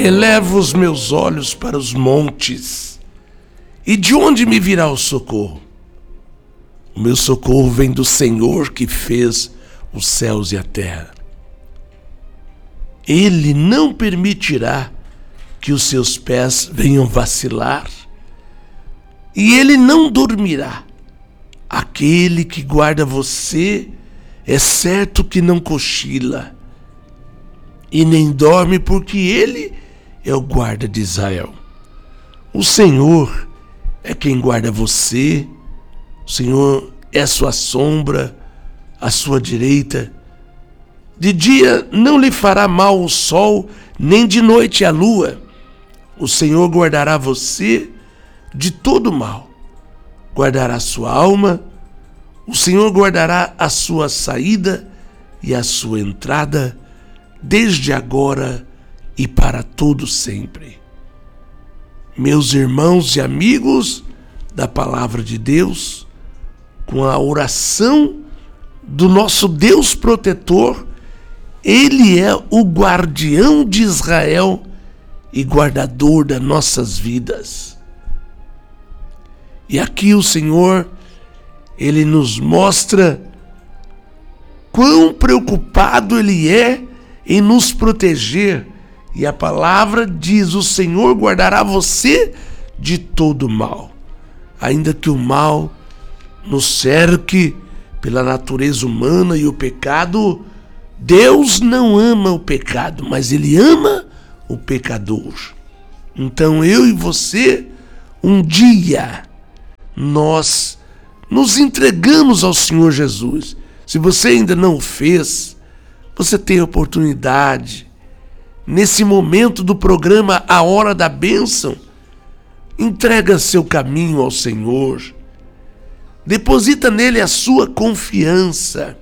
Elevo os meus olhos para os montes, e de onde me virá o socorro? O meu socorro vem do Senhor que fez os céus e a terra. Ele não permitirá que os seus pés venham vacilar, e ele não dormirá. Aquele que guarda você é certo que não cochila, e nem dorme, porque ele é o guarda de Israel. O Senhor é quem guarda você, o Senhor é a sua sombra, a sua direita. De dia não lhe fará mal o sol, nem de noite a lua. O Senhor guardará você de todo mal, guardará sua alma. O Senhor guardará a sua saída e a sua entrada, desde agora e para todo sempre. Meus irmãos e amigos da palavra de Deus, com a oração do nosso Deus protetor, Ele é o guardião de Israel e guardador das nossas vidas. E aqui o Senhor, Ele nos mostra quão preocupado Ele é em nos proteger. E a palavra diz: o Senhor guardará você de todo mal. Ainda que o mal nos cerque pela natureza humana e o pecado, Deus não ama o pecado, mas Ele ama o pecador. Então eu e você, um dia, nós nos entregamos ao Senhor Jesus. Se você ainda não o fez, você tem a oportunidade, nesse momento do programa A Hora da Bênção, entrega seu caminho ao Senhor, deposita nele a sua confiança,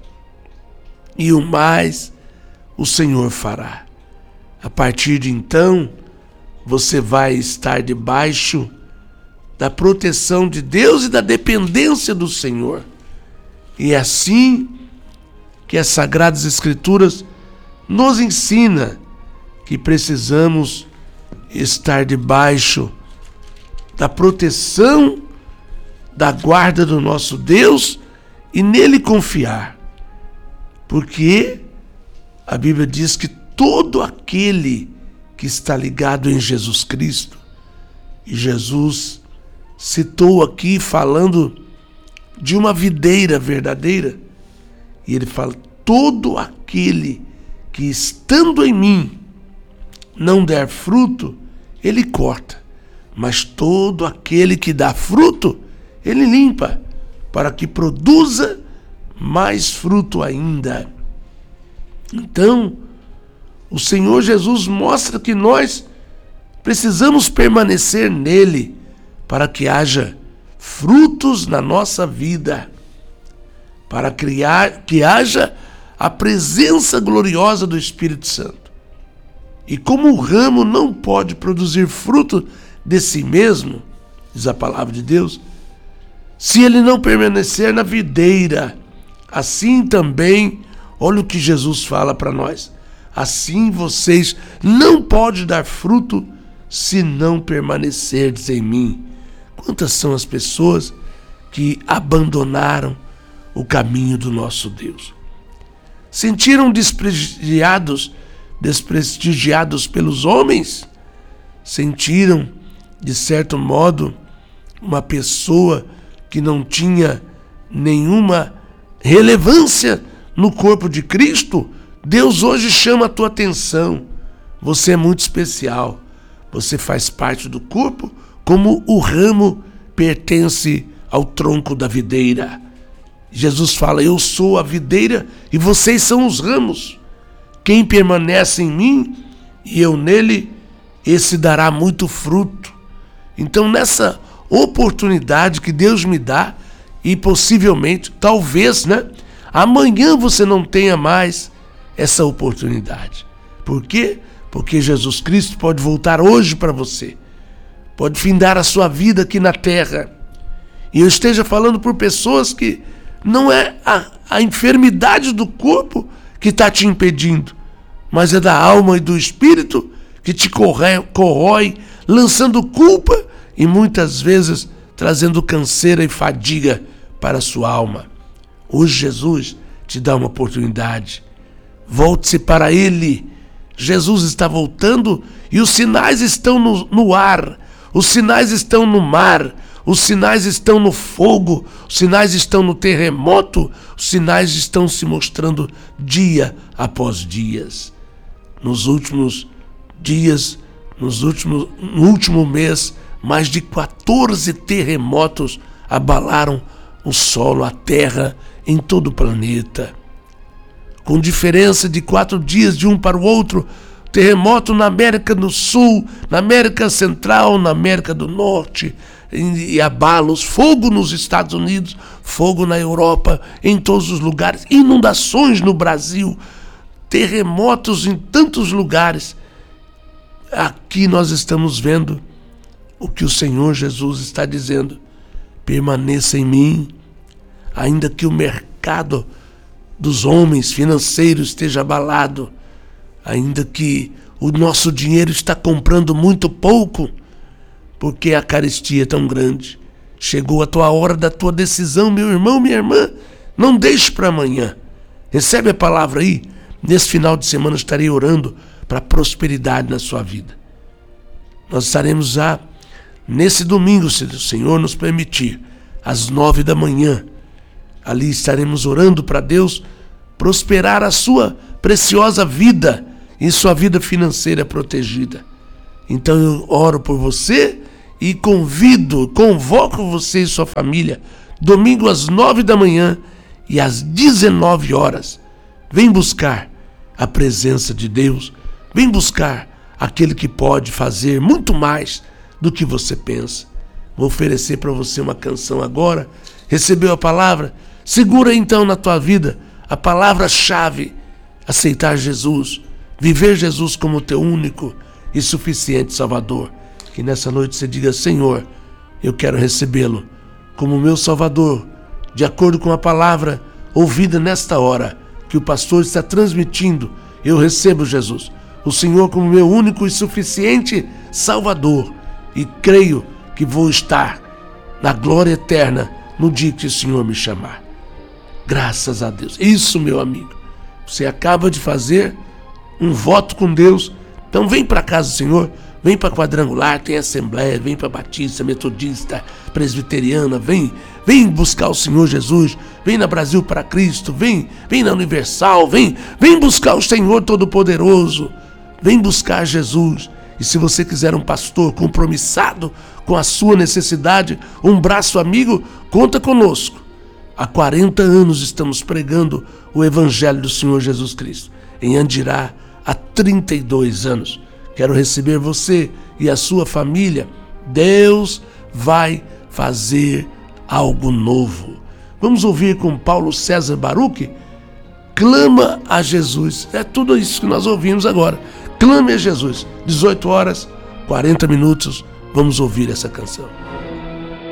e o mais o Senhor fará. A partir de então, você vai estar debaixo da proteção de Deus e da dependência do Senhor. E é assim que as Sagradas Escrituras nos ensina que precisamos estar debaixo da proteção, da guarda do nosso Deus e nele confiar. Porque a Bíblia diz que todo aquele que está ligado em Jesus Cristo, e Jesus citou aqui falando de uma videira verdadeira, e ele fala: todo aquele que estando em mim não der fruto, ele corta, mas todo aquele que dá fruto, ele limpa, para que produza mais fruto ainda. Então, o Senhor Jesus mostra que nós precisamos permanecer nele para que haja frutos na nossa vida, para que haja a presença gloriosa do Espírito Santo. E como o ramo não pode produzir fruto de si mesmo, diz a palavra de Deus, se ele não permanecer na videira, assim também, olha o que Jesus fala para nós, assim vocês não podem dar fruto se não permanecerdes em mim. Quantas são as pessoas que abandonaram o caminho do nosso Deus? Sentiram desprestigiados pelos homens? Sentiram, de certo modo, uma pessoa que não tinha nenhuma relevância no corpo de Cristo? Deus hoje chama a tua atenção. Você é muito especial. Você faz parte do corpo, como o ramo pertence ao tronco da videira. Jesus fala: eu sou a videira e vocês são os ramos. Quem permanece em mim e eu nele, esse dará muito fruto. Então, nessa oportunidade que Deus me dá, e possivelmente, talvez, amanhã você não tenha mais essa oportunidade. Por quê? Porque Jesus Cristo pode voltar hoje para você, pode findar a sua vida aqui na terra. E eu esteja falando por pessoas que não é a enfermidade do corpo que está te impedindo, mas é da alma e do espírito que te corrói, lançando culpa e muitas vezes trazendo canseira e fadiga para a sua alma. Hoje Jesus te dá uma oportunidade. Volte-se para Ele. Jesus está voltando e os sinais estão no ar, os sinais estão no mar, os sinais estão no fogo, os sinais estão no terremoto, os sinais estão se mostrando dia após dia. Nos últimos dias, no último mês, mais de 14 terremotos abalaram o solo, a terra, em todo o planeta. Com diferença de 4 dias de um para o outro, terremoto na América do Sul, na América Central, na América do Norte, e abalos, fogo nos Estados Unidos, fogo na Europa, em todos os lugares, inundações no Brasil, terremotos em tantos lugares. Aqui nós estamos vendo o que o Senhor Jesus está dizendo: permaneça em mim, ainda que o mercado dos homens financeiros esteja abalado, ainda que o nosso dinheiro está comprando muito pouco, porque a carestia é tão grande. Chegou a tua hora da tua decisão, meu irmão, minha irmã. Não deixe para amanhã. Recebe a palavra aí. Nesse final de semana estarei orando para prosperidade na sua vida. Nós estaremos já nesse domingo, se o Senhor nos permitir, às 9 da manhã. Ali estaremos orando para Deus prosperar a sua preciosa vida e sua vida financeira protegida. Então eu oro por você e convoco você e sua família, domingo às 9 da manhã e às 19 horas. Vem buscar a presença de Deus, vem buscar aquele que pode fazer muito mais do que você pensa. Vou oferecer para você uma canção agora. Recebeu a palavra? Segura então na tua vida a palavra-chave: aceitar Jesus, viver Jesus como teu único e suficiente Salvador. Que nessa noite você diga: Senhor, eu quero recebê-lo como meu Salvador, de acordo com a palavra ouvida nesta hora que o pastor está transmitindo. Eu recebo Jesus, o Senhor, como meu único e suficiente Salvador, e creio que vou estar na glória eterna no dia que o Senhor me chamar. Graças a Deus. Isso, meu amigo, você acaba de fazer um voto com Deus. Então vem para casa do Senhor, vem para Quadrangular, tem Assembleia, vem para Batista, Metodista, Presbiteriana, vem buscar o Senhor Jesus, vem na Brasil para Cristo, vem na Universal, vem buscar o Senhor Todo-Poderoso, vem buscar Jesus. E se você quiser um pastor compromissado com a sua necessidade, um braço amigo, conta conosco. Há 40 anos estamos pregando o Evangelho do Senhor Jesus Cristo. Em Andirá, há 32 anos. Quero receber você e a sua família. Deus vai fazer algo novo. Vamos ouvir com Paulo César Baruch? Clama a Jesus. É tudo isso que nós ouvimos agora. Clame a Jesus. 18 horas, 40 minutos. Vamos ouvir essa canção.